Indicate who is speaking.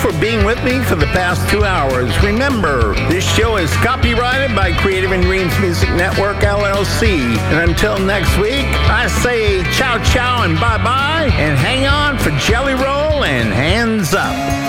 Speaker 1: for being with me for the past 2 hours. Remember, this show is copyrighted by Creative and Dreams Music Network, LLC. And until next week, I say ciao, ciao, and bye-bye, and hang on for Jelly Roll and hands up.